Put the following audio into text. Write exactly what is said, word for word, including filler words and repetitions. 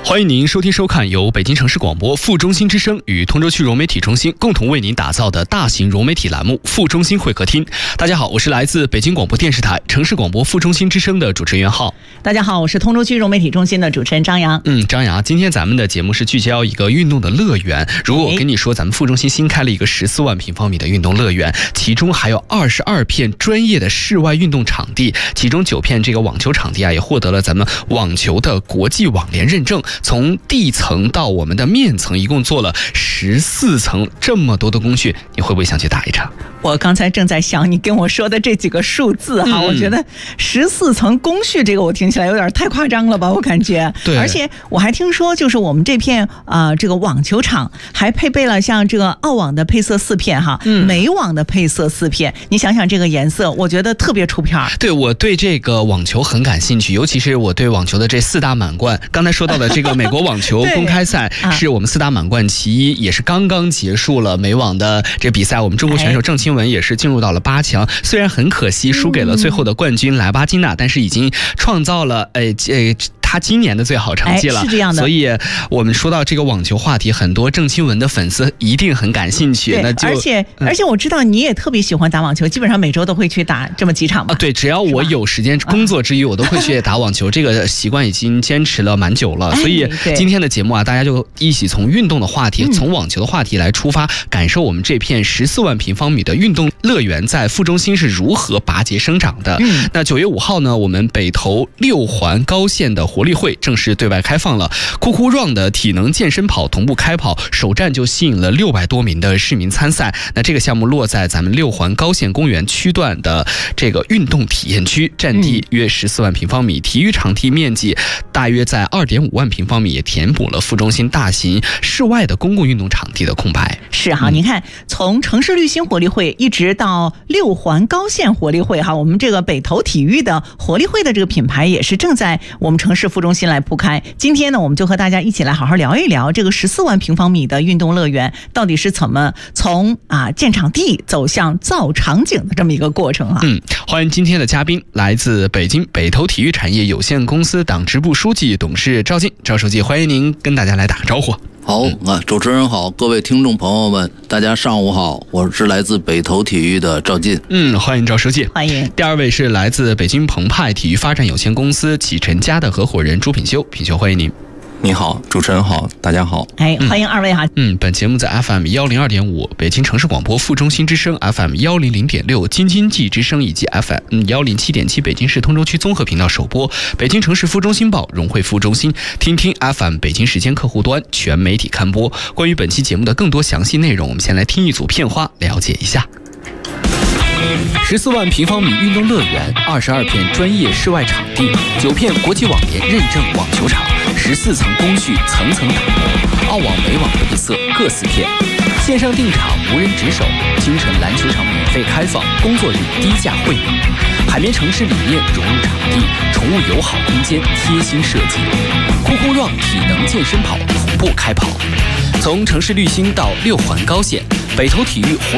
欢迎您收听收看由北京城市广播副中心之声与通州区融媒体中心共同为您打造的大型融媒体栏目副中心会客厅。大家好，我是来自北京广播电视台城市广播副中心之声的主持人袁浩。 大家好，我是通州区融媒体中心的主持人张扬。 嗯，张扬，今天咱们的节目是聚焦一个运动的乐园。如果我跟你说咱们副中心新开了一个十四万平方米的运动乐园，其中还有二十二片专业的室外运动场地，其中九片这个网球场地啊，也获得了咱们网球的国际网联认证。从地层到我们的面层，一共做了十四层，这么多的工序，你会不会想去打一场？ 我刚才正在想你跟我说的这几个数字哈， 嗯、 我觉得十四层工序这个我听起来有点太夸张了吧，我感觉。 对。 而且我还听说，就是我们这片啊、呃、这个网球场还配备了像这个澳网的配色四片哈，嗯、美网的配色四片。你想想这个颜色，我觉得特别出片。 对，我对这个网球很感兴趣，尤其是我对网球的这四大满贯。刚才说到的这个美国网球公开赛是我们四大满贯其一，也是刚刚结束了美网的这比赛。我们中国选手郑钦文也是进入到了八强，虽然很可惜输给了最后的冠军莱巴金娜，但是已经创造了呃呃。他今年的最好成绩了， 是这样的。 所以我们说到这个网球话题，很多郑钦文的粉丝一定很感兴趣。那就而且、嗯、而且我知道你也特别喜欢打网球，基本上每周都会去打这么几场吧？ 啊，对，只要我有时间，工作之余我都会去打网球。这个习惯已经坚持了蛮久了，所以今天的节目啊，大家就一起从运动的话题，从网球的话题来出发，感受我们这片十四万平方米的运动乐园在副中心是如何拔节生长的。嗯、那九月五号呢，我们北投六环高县的活力会正式对外开放了，酷酷 Run 的体能健身跑同步开跑，首站就吸引了六百多名的市民参赛。那这个项目落在咱们六环高县公园区段的这个运动体验区，占地约十四万平方米，体育场地面积大约在二点五万平方米，也填补了副中心大型室外的公共运动场地的空白。 是哈，嗯、你看从城市绿心活力会一直到六环高县活力会哈，我们这个北投体育的活力会的这个品牌也是正在我们城市副中心来铺开。今天呢，我们就和大家一起来好好聊一聊这个十四万平方米的运动乐园到底是怎么从啊建场地走向造场景的这么一个过程啊。 嗯，欢迎今天的嘉宾，来自北京北投体育产业有限公司党支部书记、董事赵进，赵书记，欢迎您跟大家来打个招呼。 好啊，主持人好，各位听众朋友们，大家上午好，我是来自北投体育的赵进。 嗯，欢迎赵书记。 欢迎。 第二位是来自北京澎湃体育发展有限公司启辰家的合伙人朱品修，品修欢迎您。 你好，主持人好，大家好。 哎，欢迎二位哈。 嗯，本节目在 F M 一零二点五 北京城市广播副中心之声 F M 一零零点六 京津冀之声以及 F M 一零七点七 北京市通州区综合频道首播，北京城市副中心报融汇副中心，听听 F M 北京时间客户端全媒体刊播。关于本期节目的更多详细内容，我们先来听一组片花了解一下。十四万平方米运动乐园，二十二片专业室外场地，九片国际网联认证网球场，十四层工序层层打磨，澳网、美网配色各四片，线上订场无人值守，京城篮球场免费开放，工作日低价会员，海绵城市理念融入场地，宠物友好空间贴心设计，酷酷 Run 体能健身跑同步开跑，从城市绿心到六环高县，北投体育活